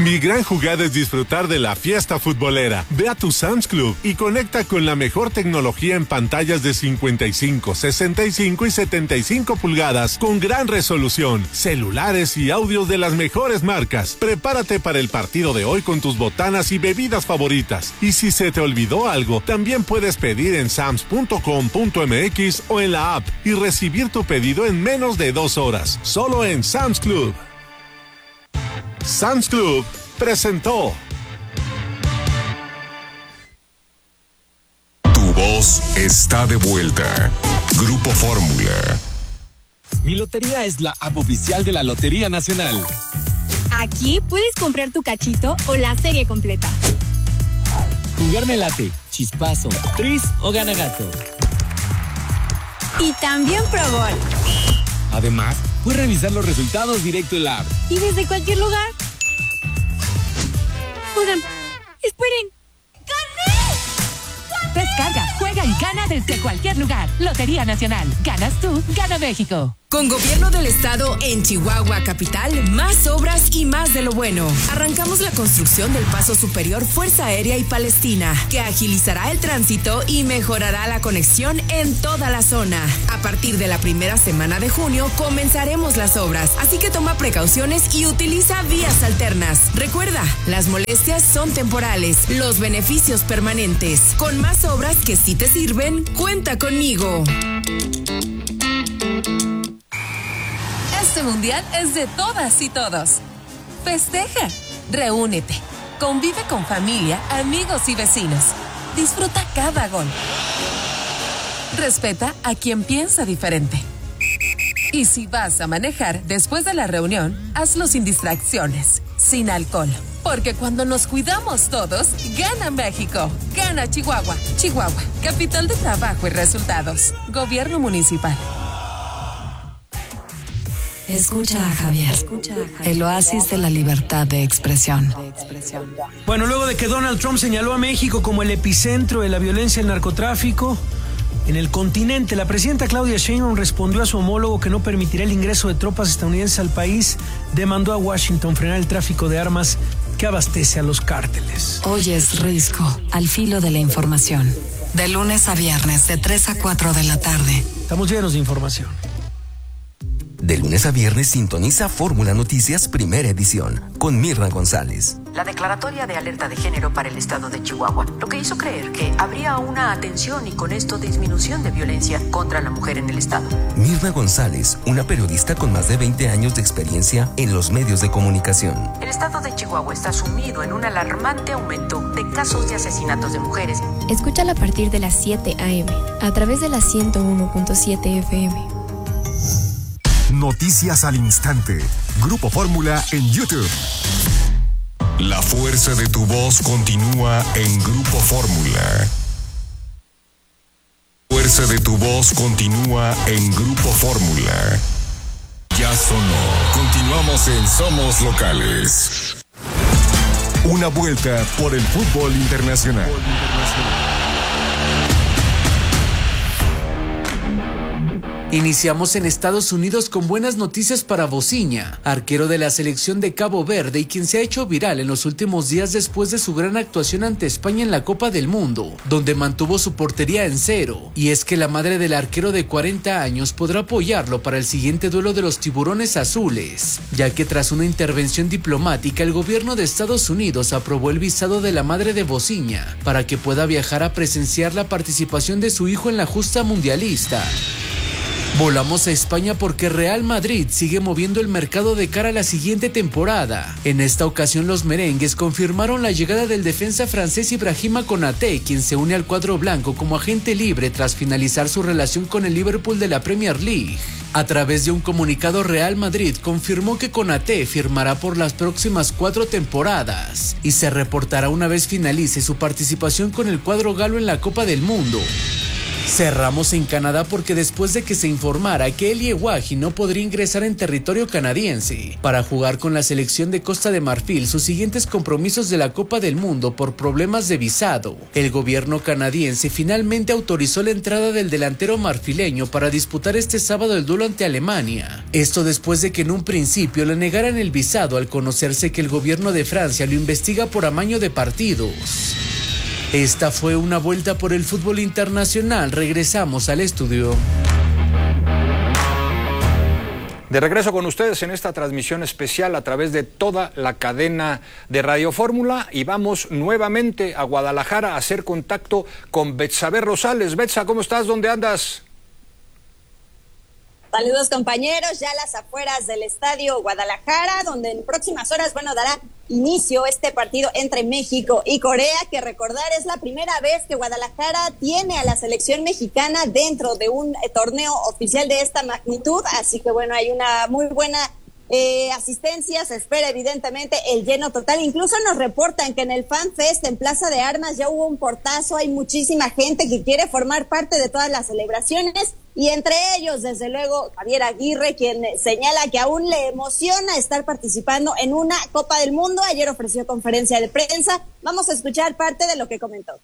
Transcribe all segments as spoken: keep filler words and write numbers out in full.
Mi gran jugada es disfrutar de la fiesta futbolera. Ve a tu Sam's Club y conecta con la mejor tecnología en pantallas de cincuenta y cinco, sesenta y cinco y setenta y cinco pulgadas con gran resolución, celulares y audios de las mejores marcas. Prepárate para el partido de hoy con tus botanas y bebidas favoritas. Y si se te olvidó algo, también puedes pedir en sams punto com punto m x o en la app y recibir tu pedido en menos de dos horas. Solo en Sam's Club. Sam's Club presentó. Tu voz está de vuelta. Grupo Fórmula. Mi lotería es la app oficial de la Lotería Nacional. Aquí puedes comprar tu cachito o la serie completa. Jugarme late, chispazo, tris o gana gato. Y también Pro Bowl. Además, puedes revisar los resultados directo en la app. Y desde cualquier lugar. Oigan, esperen. ¡Gané! Descarga, juega y gana desde cualquier lugar. Lotería Nacional. Ganas tú, gana México. Con Gobierno del Estado en Chihuahua Capital, más obras y más de lo bueno. Arrancamos la construcción del Paso Superior Fuerza Aérea y Palestina, que agilizará el tránsito y mejorará la conexión en toda la zona. A partir de la primera semana de junio comenzaremos las obras, así que toma precauciones y utiliza vías alternas. Recuerda, las molestias son temporales, los beneficios permanentes. Con más obras que sí te sirven, cuenta conmigo. Este mundial es de todas y todos. Festeja, reúnete, convive con familia, amigos y vecinos. Disfruta cada gol. Respeta a quien piensa diferente. Y si vas a manejar después de la reunión, hazlo sin distracciones, sin alcohol. Porque cuando nos cuidamos todos, gana México, gana Chihuahua. Chihuahua, capital de trabajo y resultados. Gobierno municipal. Escucha a Javier, Escucha a Javier, el oasis de la libertad de expresión. Bueno, luego de que Donald Trump señaló a México como el epicentro de la violencia y el narcotráfico en el continente, la presidenta Claudia Sheinbaum respondió a su homólogo que no permitirá el ingreso de tropas estadounidenses al país, demandó a Washington frenar el tráfico de armas que abastece a los cárteles. Hoy es Risco, al filo de la información. De lunes a viernes, de tres a cuatro de la tarde. Estamos llenos de información. De lunes a viernes sintoniza Fórmula Noticias Primera Edición con Mirna González. La declaratoria de alerta de género para el estado de Chihuahua, lo que hizo creer que habría una atención y con esto disminución de violencia contra la mujer en el estado. Mirna González, una periodista con más de veinte años de experiencia en los medios de comunicación. El estado de Chihuahua está sumido en un alarmante aumento de casos de asesinatos de mujeres. Escúchala a partir de las siete a eme a través de la ciento uno punto siete efe eme. Noticias al instante. Grupo Fórmula en YouTube. La fuerza de tu voz continúa en Grupo Fórmula. La fuerza de tu voz continúa en Grupo Fórmula. Ya sonó. Continuamos en Somos Locales. Una vuelta por el fútbol internacional. Iniciamos en Estados Unidos con buenas noticias para Bociña, arquero de la selección de Cabo Verde y quien se ha hecho viral en los últimos días después de su gran actuación ante España en la Copa del Mundo, donde mantuvo su portería en cero. Y es que la madre del arquero de cuarenta años podrá apoyarlo para el siguiente duelo de los Tiburones Azules, ya que tras una intervención diplomática el gobierno de Estados Unidos aprobó el visado de la madre de Bociña para que pueda viajar a presenciar la participación de su hijo en la justa mundialista. Volamos a España porque Real Madrid sigue moviendo el mercado de cara a la siguiente temporada. En esta ocasión los merengues confirmaron la llegada del defensa francés Ibrahima Konaté, quien se une al cuadro blanco como agente libre tras finalizar su relación con el Liverpool de la Premier League. A través de un comunicado, Real Madrid confirmó que Konaté firmará por las próximas cuatro temporadas y se reportará una vez finalice su participación con el cuadro galo en la Copa del Mundo. Cerramos en Canadá porque después de que se informara que Elie Wahi no podría ingresar en territorio canadiense para jugar con la selección de Costa de Marfil sus siguientes compromisos de la Copa del Mundo por problemas de visado, el gobierno canadiense finalmente autorizó la entrada del delantero marfileño para disputar este sábado el duelo ante Alemania. Esto después de que en un principio le negaran el visado al conocerse que el gobierno de Francia lo investiga por amaño de partidos. Esta fue una vuelta por el fútbol internacional. Regresamos al estudio. De regreso con ustedes en esta transmisión especial a través de toda la cadena de Radio Fórmula y vamos nuevamente a Guadalajara a hacer contacto con Betsabe Rosales. Betsa, ¿cómo estás? ¿Dónde andas? Saludos compañeros, ya a las afueras del estadio Guadalajara, donde en próximas horas, bueno, dará inicio este partido entre México y Corea, que recordar es la primera vez que Guadalajara tiene a la selección mexicana dentro de un eh, torneo oficial de esta magnitud, así que bueno, hay una muy buena eh, asistencia, se espera evidentemente el lleno total, incluso nos reportan que en el Fan Fest en Plaza de Armas ya hubo un portazo, hay muchísima gente que quiere formar parte de todas las celebraciones, y entre ellos, desde luego, Javier Aguirre, quien señala que aún le emociona estar participando en una Copa del Mundo. Ayer ofreció conferencia de prensa. Vamos a escuchar parte de lo que comentó.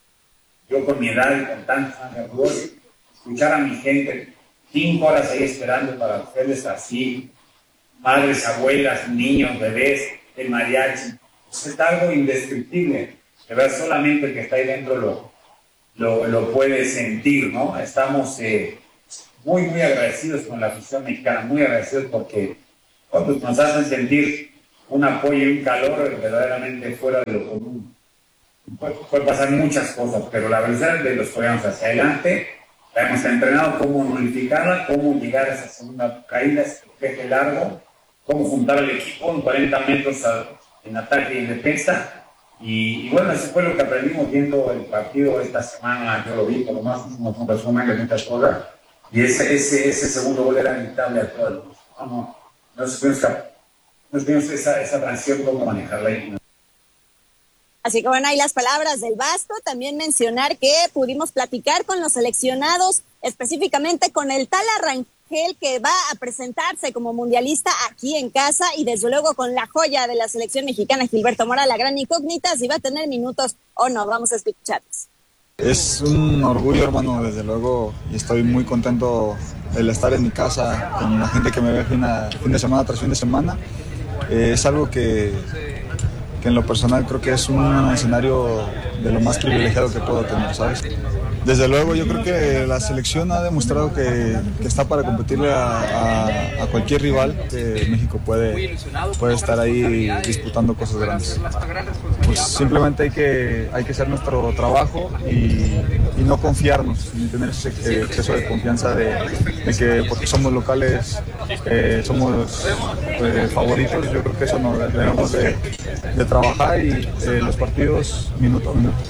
Yo con mi edad y con tantos años, escuchar a mi gente cinco horas ahí esperando para ustedes así, madres, abuelas, niños, bebés, el mariachi, pues es algo indescriptible. De verdad, solamente el que está ahí dentro lo, lo, lo puede sentir, ¿no? Estamos eh, muy, muy agradecidos con la afición mexicana, muy agradecidos porque pues, nos hacen sentir un apoyo y un calor verdaderamente fuera de lo común. Puede, puede pasar muchas cosas, pero la verdad de los coreanos hacia adelante, la hemos entrenado cómo nulificarla, cómo llegar a esa segunda caída, ese eje largo, cómo juntar al equipo en cuarenta metros a, en ataque y en defensa. Y, y bueno, eso fue lo que aprendimos viendo el partido esta semana. Yo lo vi, por lo más hicimos un resumen de muchas cosas. Y ese, ese, ese segundo gol era inevitable a todos. No, no, no supimos, no supimos esa, esa transición, cómo manejarla ahí. Así que bueno, ahí las palabras del Vasco. También mencionar que pudimos platicar con los seleccionados, específicamente con el Tala Rangel, que va a presentarse como mundialista aquí en casa, y desde luego con la joya de la selección mexicana, Gilberto Mora, la gran incógnita, si va a tener minutos o no. Vamos a escucharlos. Es un orgullo, hermano, desde luego, y estoy muy contento el estar en mi casa con la gente que me ve fin, a, fin de semana tras fin de semana. Eh, es algo que, que en lo personal creo que es un escenario de lo más privilegiado que puedo tener, ¿sabes? Desde luego yo creo que la selección ha demostrado que, que está para competirle a, a, a cualquier rival, que México puede, puede estar ahí disputando cosas grandes. Pues simplemente hay que, hay que hacer nuestro trabajo y, y no confiarnos, ni tener ese exceso de confianza de, de que porque somos locales eh, somos eh, favoritos. Yo creo que eso no debemos de, de trabajar y eh, los partidos minuto a minuto.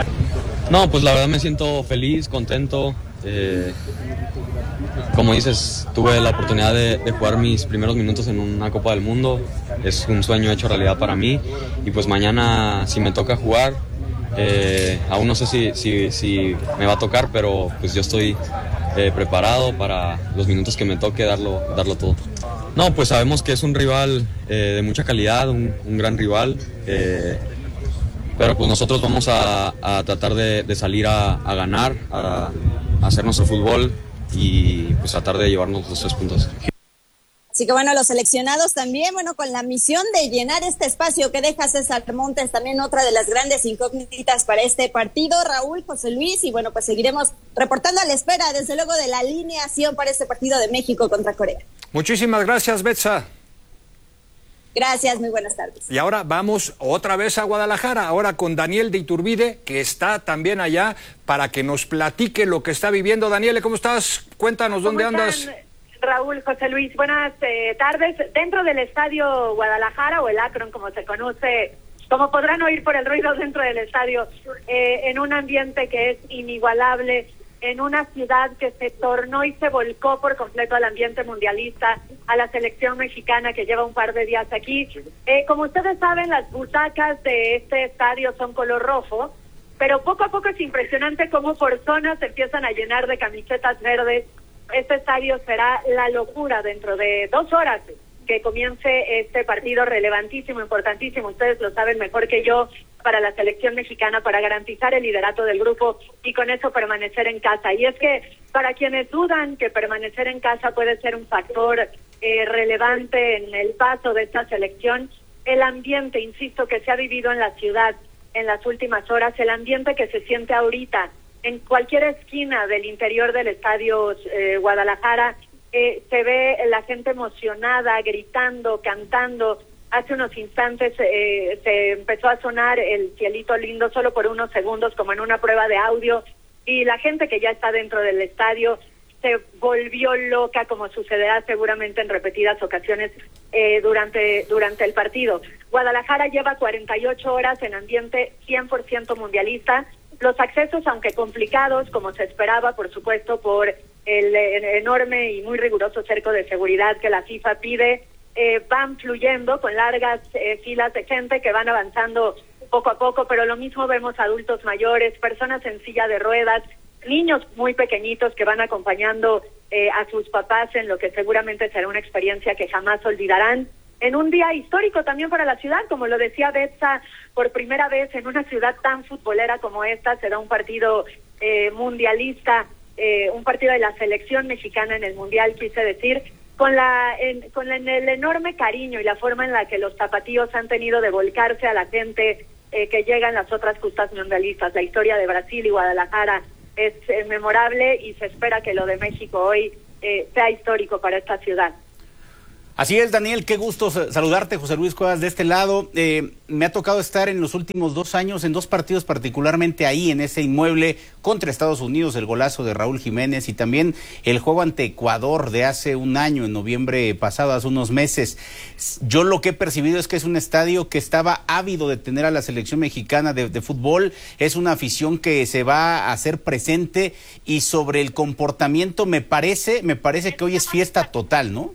No, pues la verdad me siento feliz, contento. Eh, como dices, tuve la oportunidad de, de jugar mis primeros minutos en una Copa del Mundo. Es un sueño hecho realidad para mí. Y pues mañana, si me toca jugar, eh, aún no sé si, si, si me va a tocar, pero pues yo estoy eh, preparado para los minutos que me toque darlo, darlo todo. No, pues sabemos que es un rival eh, de mucha calidad, un, un gran rival. Eh, Pero pues nosotros vamos a, a tratar de, de salir a, a ganar, a, a hacer nuestro fútbol y pues tratar de llevarnos los tres puntos. Así que bueno, los seleccionados también, bueno, con la misión de llenar este espacio que deja César Montes, también otra de las grandes incógnitas para este partido, Raúl, José Luis, y bueno, pues seguiremos reportando a la espera, desde luego, de la alineación para este partido de México contra Corea. Muchísimas gracias, Betsa. Gracias, muy buenas tardes. Y ahora vamos otra vez a Guadalajara, ahora con Daniel de Iturbide, que está también allá para que nos platique lo que está viviendo. Daniel, ¿cómo estás? Cuéntanos, ¿dónde andas? Están, Raúl, José Luis, buenas eh, tardes. Dentro del estadio Guadalajara, o el Akron, como se conoce, como podrán oír por el ruido dentro del estadio, eh, en un ambiente que es inigualable, en una ciudad que se tornó y se volcó por completo al ambiente mundialista, a la selección mexicana que lleva un par de días aquí. Eh, como ustedes saben, las butacas de este estadio son color rojo, pero poco a poco es impresionante cómo por zonas se empiezan a llenar de camisetas verdes. Este estadio será la locura dentro de dos horas que comience este partido relevantísimo, importantísimo, ustedes lo saben mejor que yo, para la selección mexicana, para garantizar el liderato del grupo y con eso permanecer en casa. Y es que para quienes dudan que permanecer en casa puede ser un factor eh, relevante en el paso de esta selección, el ambiente, insisto, que se ha vivido en la ciudad en las últimas horas, el ambiente que se siente ahorita en cualquier esquina del interior del estadio eh, Guadalajara, eh, se ve la gente emocionada, gritando, cantando. Hace unos instantes eh, se empezó a sonar el Cielito Lindo solo por unos segundos, como en una prueba de audio, y la gente que ya está dentro del estadio se volvió loca, como sucederá seguramente en repetidas ocasiones eh, durante durante el partido. Guadalajara lleva cuarenta y ocho horas en ambiente cien por ciento mundialista. Los accesos, aunque complicados, como se esperaba, por supuesto, por el, el enorme y muy riguroso cerco de seguridad que la FIFA pide, eh, van fluyendo con largas eh, filas de gente que van avanzando poco a poco, pero lo mismo vemos adultos mayores, personas en silla de ruedas, niños muy pequeñitos que van acompañando eh, a sus papás en lo que seguramente será una experiencia que jamás olvidarán. En un día histórico también para la ciudad, como lo decía Betsa, por primera vez en una ciudad tan futbolera como esta se da un partido eh, mundialista, eh, un partido de la selección mexicana en el mundial, quise decir, con la en, con la, en el enorme cariño y la forma en la que los tapatíos han tenido de volcarse a la gente eh, que llega en las otras justas mundialistas. La historia de Brasil y Guadalajara es eh, memorable y se espera que lo de México hoy eh, sea histórico para esta ciudad. Así es, Daniel, qué gusto saludarte, José Luis Cuevas, de este lado. Eh, me ha tocado estar en los últimos dos años en dos partidos, particularmente ahí, en ese inmueble, contra Estados Unidos, el golazo de Raúl Jiménez, y también el juego ante Ecuador de hace un año, en noviembre pasado, hace unos meses. Yo lo que he percibido es que es un estadio que estaba ávido de tener a la selección mexicana de, de fútbol, es una afición que se va a hacer presente, y sobre el comportamiento me parece, me parece que hoy es fiesta total, ¿no?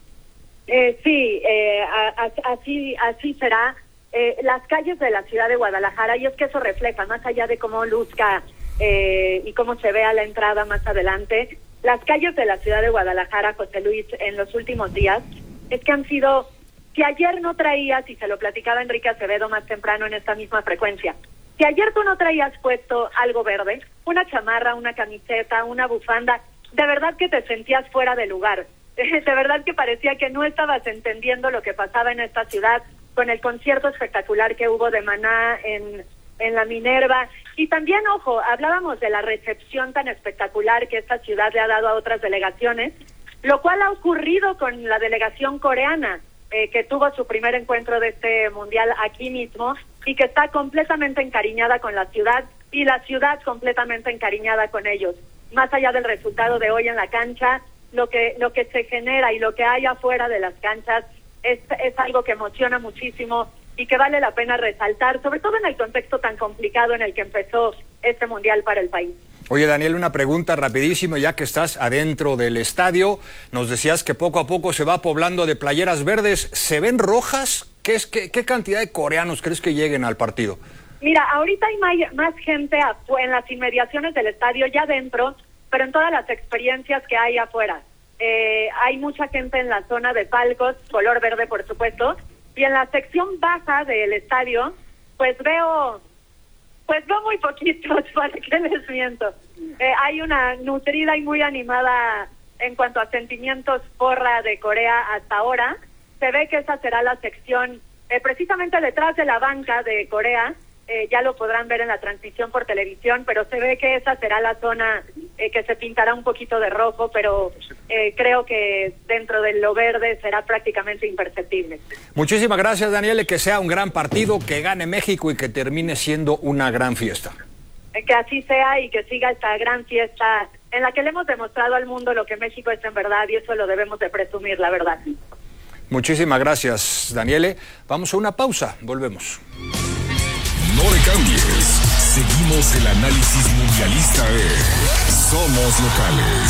Eh, sí, eh, a, a, así así será. Eh, las calles de la ciudad de Guadalajara, y es que eso refleja, más allá de cómo luzca eh, y cómo se vea la entrada más adelante, las calles de la ciudad de Guadalajara, José Luis, en los últimos días, es que han sido, si ayer no traías, y se lo platicaba Enrique Acevedo más temprano en esta misma frecuencia, si ayer tú no traías puesto algo verde, una chamarra, una camiseta, una bufanda, de verdad que te sentías fuera de lugar. De verdad que parecía que no estabas entendiendo lo que pasaba en esta ciudad con el concierto espectacular que hubo de Maná en, en la Minerva. Y también, ojo, hablábamos de la recepción tan espectacular que esta ciudad le ha dado a otras delegaciones, lo cual ha ocurrido con la delegación coreana, eh, que tuvo su primer encuentro de este mundial aquí mismo y que está completamente encariñada con la ciudad y la ciudad completamente encariñada con ellos. Más allá del resultado de hoy en la cancha, lo que lo que se genera y lo que hay afuera de las canchas es, es algo que emociona muchísimo y que vale la pena resaltar, sobre todo en el contexto tan complicado en el que empezó este mundial para el país. Oye, Daniel, una pregunta rapidísimo, ya que estás adentro del estadio. Nos decías que poco a poco se va poblando de playeras verdes. ¿Se ven rojas? ¿Qué, es, qué, qué cantidad de coreanos crees que lleguen al partido? Mira, ahorita hay más, más gente en las inmediaciones del estadio, ya dentro, pero en todas las experiencias que hay afuera. Eh, hay mucha gente en la zona de palcos, color verde por supuesto, y en la sección baja del estadio, pues veo, pues veo muy poquitos, para qué les miento. Eh, hay una nutrida y muy animada en cuanto a sentimientos porra de Corea hasta ahora. Se ve que esa será la sección, eh, precisamente detrás de la banca de Corea. Eh, ya lo podrán ver en la transmisión por televisión, pero se ve que esa será la zona eh, que se pintará un poquito de rojo, pero eh, creo que dentro de lo verde será prácticamente imperceptible. Muchísimas gracias, Daniel, que sea un gran partido, que gane México y que termine siendo una gran fiesta. Eh, que así sea y que siga esta gran fiesta en la que le hemos demostrado al mundo lo que México es en verdad, y eso lo debemos de presumir, la verdad. Muchísimas gracias, Daniele. Vamos a una pausa, volvemos. No le cambies. Seguimos el análisis mundialista de Somos Locales.